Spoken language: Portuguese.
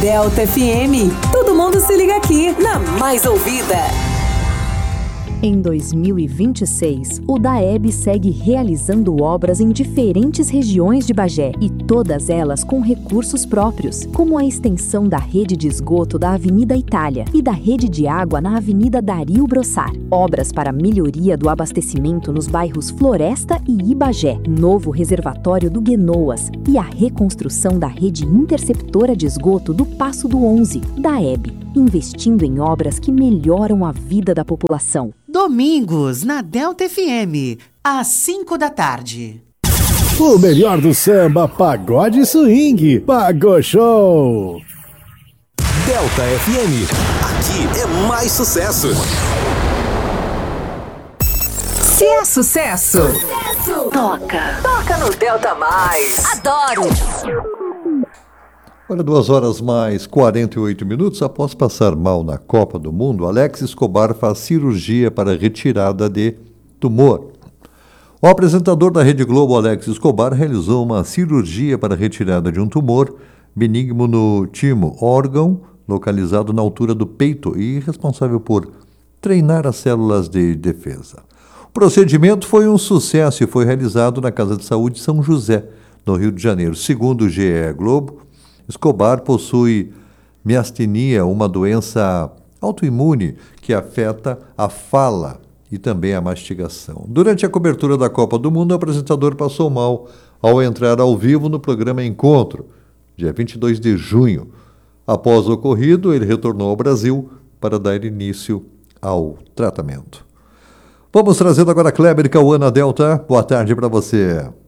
Delta FM. Todo mundo se liga aqui na mais ouvida. Em 2026, o DAEB segue realizando obras em diferentes regiões de Bagé e todas elas com recursos próprios, como a extensão da rede de esgoto da Avenida Itália e da rede de água na Avenida Dario Brossar. Obras para melhoria do abastecimento nos bairros Floresta e Ibagé, novo reservatório do Guenoas e a reconstrução da rede interceptora de esgoto do Passo do 11, DAEB, investindo em obras que melhoram a vida da população. Domingos, na Delta FM, às 5 da tarde. O melhor do samba, pagode e swing. Pagou Show. Delta FM. Aqui é mais sucesso. Se é sucesso, toca no Delta Mais. Adoro! Olha, 2 horas mais 48 minutos após passar mal na Copa do Mundo, Alex Escobar faz cirurgia para retirada de tumor. O apresentador da Rede Globo, Alex Escobar, realizou uma cirurgia para retirada de um tumor benigno no timo, órgão localizado na altura do peito e responsável por treinar as células de defesa. O procedimento foi um sucesso e foi realizado na Casa de Saúde São José, no Rio de Janeiro. Segundo o GE Globo, Escobar possui miastenia, uma doença autoimune que afeta a fala e também a mastigação. Durante a cobertura da Copa do Mundo, o apresentador passou mal ao entrar ao vivo no programa Encontro, dia 22 de junho. Após o ocorrido, ele retornou ao Brasil para dar início ao tratamento. Vamos trazendo agora Kleber e Cauã na Delta. Boa tarde para você.